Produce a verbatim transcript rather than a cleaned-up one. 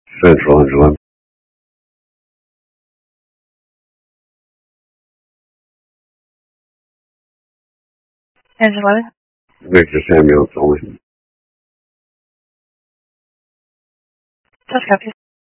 Central, Angela. Angela? Victor Samuel told me. Just copy.